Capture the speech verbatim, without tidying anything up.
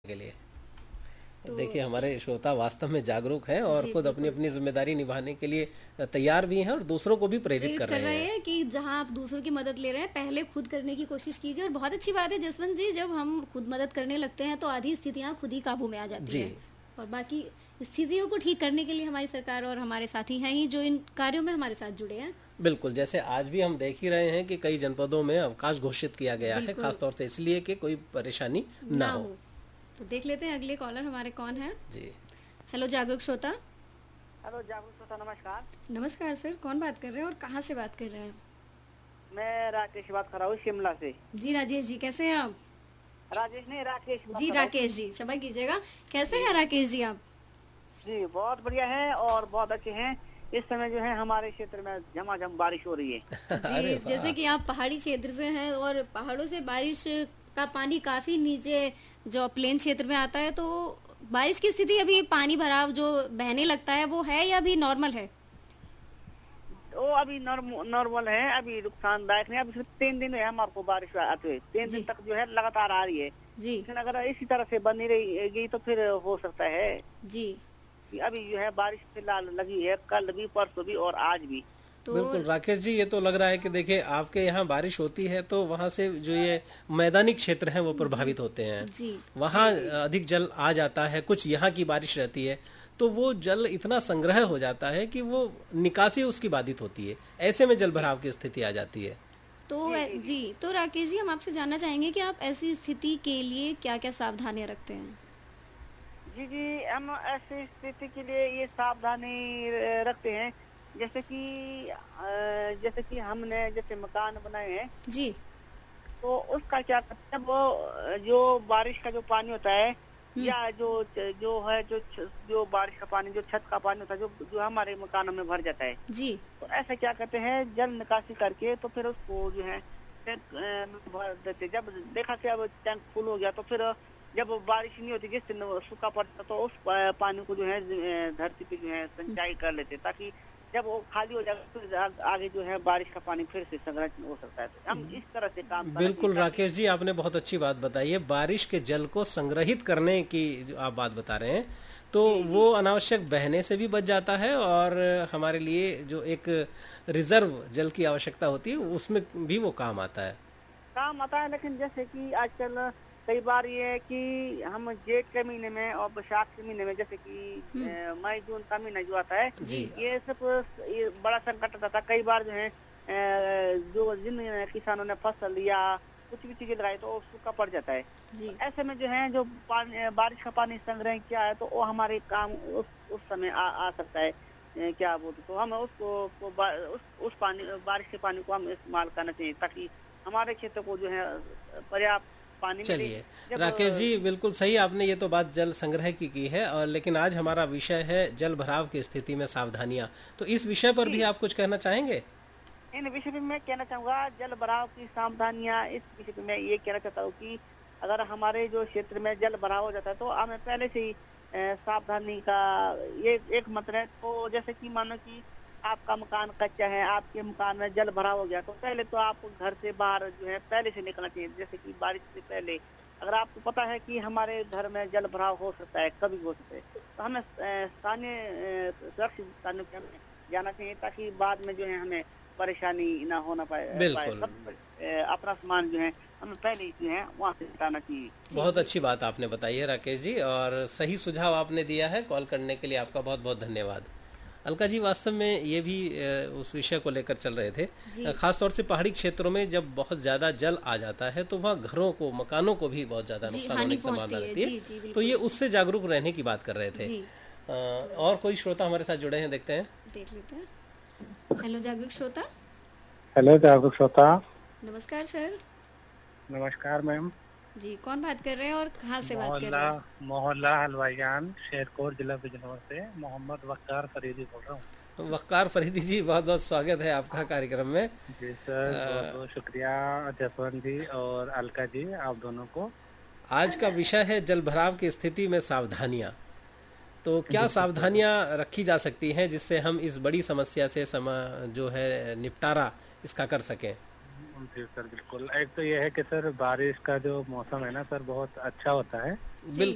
के लिए। तो देखिए हमारे श्रोता वास्तव में जागरूक हैं और जी खुद अपनी बिल्कुल अपनी जिम्मेदारी निभाने के लिए तैयार भी हैं और दूसरों को भी प्रेरित प्रेरित कर कर रहे रहे हैं। हैं कि जहां आप दूसरों की मदद ले रहे हैं पहले खुद करने की कोशिश कीजिए। और बहुत अच्छी बात है जसवंत जी, जब हम खुद मदद करने लगते हैं तो आधी स्थितियां खुद ही काबू में आ जाती जी हैं। और बाकी स्थितियों को ठीक करने के लिए हमारी सरकार और हमारे साथी हैं ही जो इन कार्यों में हमारे साथ जुड़े हैं। बिल्कुल, जैसे आज भी हम देख ही रहे हैं कि कई जनपदों में अवकाश घोषित किया गया है, बिल्कुल खासतौर से इसलिए कि कोई परेशानी ना ना हो। हो। तो देख लेते हैं अगले कॉलर हमारे कौन है। जी हेलो जागरूक श्रोता। हेलो जागरूक श्रोता, नमस्कार। नमस्कार सर, कौन बात कर रहे हैं और कहाँ से बात कर रहे हैं। मैं राकेश बात कर रहा हूँ शिमला से। जी राजेश जी, कैसे हैं आप। राजेश नहीं, राकेश बात जी कर रहा हूँ। राकेश जी, क्षमा कीजिएगा, कैसे हैं राकेश जी आप। जी बहुत बढ़िया है और बहुत अच्छे हैं। इस समय जो है हमारे क्षेत्र में झमाझम बारिश हो रही है। जी अरे वाह! जैसे कि आप पहाड़ी क्षेत्र से हैं और पहाड़ों से बारिश का पानी काफी नीचे जो प्लेन क्षेत्र में आता है, तो बारिश की स्थिति अभी पानी भराव जो बहने लगता है वो है या अभी नॉर्मल है। वो अभी नॉर्मल है, अभी नुकसानदायक नहीं। अभी सिर्फ तीन दिन है हमारे को बारिश आते हुए, तीन जी दिन तक जो है लगातार आ रही है। जी लेकिन अगर इसी तरह से बनी रहेगी तो फिर हो सकता है जी। कि अभी जो है बारिश फिलहाल लगी है, कल भी, परसों भी और आज भी। तो बिल्कुल राकेश जी, ये तो लग रहा है कि देखिए आपके यहाँ बारिश होती है तो वहाँ से जो ये मैदानी क्षेत्र हैं वो प्रभावित होते हैं, जी वहाँ अधिक जल आ जाता है। कुछ यहाँ की बारिश रहती है तो वो जल इतना संग्रह हो जाता है कि वो निकासी उसकी बाधित होती है, ऐसे में जल भराव की स्थिति आ जाती है। तो जी तो राकेश जी, हम आपसे जानना चाहेंगे कि आप ऐसी स्थिति के लिए क्या क्या सावधानियां रखते हैं। जी जी, हम ऐसी स्थिति के लिए ये सावधानी रखते हैं, जैसे कि अ, जैसे कि हमने जैसे मकान बनाए हैं जी तो उसका क्या करते हैं, वो जो बारिश का जो पानी होता है या जो जो है जो जो बारिश का पानी, जो छत का पानी होता है, जो जो हमारे मकानों में भर जाता है, जी तो ऐसा क्या करते हैं, जल निकासी करके तो फिर उसको जो है टैंक में भर देते। जब देखा कि अब टैंक फुल हो गया तो फिर जब बारिश नहीं होती, जिस दिन सूखा पड़ता तो उस पानी को जो है धरती पे जो है सिंचाई कर लेते, ताकि जब वो खाली हो जाएगा फिर आगे जो है बारिश का पानी फिर से संग्रहित हो सकता है। तो हम इस तरह से काम करते हैं। बिल्कुल राकेश जी, आपने बहुत अच्छी बात बताई है। बारिश के जल को संग्रहित करने की जो आप बात बता रहे हैं, तो वो अनावश्यक बहने से भी बच जाता है और हमारे लिए जो एक रिजर्व जल की आवश्यकता होती है उसमें भी वो काम आता है। काम आता है। लेकिन जैसे कि आजकल कई बार ये है कि हम जेठ के महीने में और बैसाख के महीने में, जैसे कि मई जून का महीना जो आता है, जी ये सब ये बड़ा संकट आता था। कई बार जो है जो जिन किसानों ने फसल या कुछ भी चीजें लगाई तो सूखा पड़ जाता है। जी तो ऐसे में जो है जो पानी, बारिश का पानी संग्रह किया है तो वो हमारे काम उस उस समय आ, आ सकता है। ए, क्या बोलते, तो हम उसको को बा, उस उस पानी बारिश के पानी को हम इस्तेमाल करना चाहिए ताकि हमारे क्षेत्र को जो है पर्याप्त पानी। चलिए राकेश जी, बिल्कुल सही आपने ये तो बात जल संग्रह की की है, और लेकिन आज हमारा विषय है जल भराव की स्थिति में सावधानियां, तो इस विषय पर भी आप कुछ कहना चाहेंगे। इन विषय में मैं कहना चाहूंगा जल भराव की सावधानियां। इस विषय में मैं ये कहना चाहता हूँ कि अगर हमारे जो क्षेत्र में जल भराव हो जाता है तो हमें पहले से ही सावधानी का ये एक मंत्र है। तो जैसे कि मानो कि आपका मकान कच्चा है, आपके मकान में जल भराव हो गया, तो पहले तो आपको घर से बाहर जो है पहले से निकलना चाहिए। जैसे कि बारिश से पहले अगर आपको पता है कि हमारे घर में जल भराव हो सकता है, कभी हो सकता है, तो हमें स्थानीय सुरक्षित स्थानों पे हमें जाना चाहिए ताकि बाद में जो है हमें परेशानी ना होना पाए। बिल्कुल। अपना सामान जो है हमें पहले ही जो है वहाँ से हटाना चाहिए। बहुत अच्छी बात आपने बताई है राकेश जी, और सही सुझाव आपने दिया है। कॉल करने के लिए आपका बहुत बहुत धन्यवाद। अलका जी, वास्तव में ये भी उस विषय को लेकर चल रहे थे, खासतौर से पहाड़ी क्षेत्रों में जब बहुत ज्यादा जल आ जाता है तो वहाँ घरों को, मकानों को भी बहुत ज्यादा नुकसान होने की संभावना रहती है, तो ये उससे जागरूक रहने की बात कर रहे थे। और कोई श्रोता हमारे साथ जुड़े हैं, देखते हैं, देख लेते हैं। हेलो जागरूक श्रोता। हेलो जागरूक श्रोता, नमस्कार सर। नमस्कार मैम जी, कौन बात कर रहे हैं और कहाँ से बात कर रहे हैं। मोहल्ला हलवाईजान, शेरकोट, जिला बिजनौर से मोहम्मद वक्कार फरीदी बोल रहा हूँ। वक्कार फरीदी जी, बहुत बहुत स्वागत है आपका कार्यक्रम में। जी सर, बहुत बहुत शुक्रिया जसवंत जी और अलका जी, आप दोनों को। आज का विषय है जल भराव की स्थिति में सावधानियां। तो क्या सावधानियां रखी जा सकती हैं जिससे हम इस बड़ी समस्या से समा जो है निपटारा इसका कर सकें। जी सर बिल्कुल। एक तो ये है कि सर बारिश का जो मौसम है ना सर, बहुत अच्छा होता है। बिल्कुल।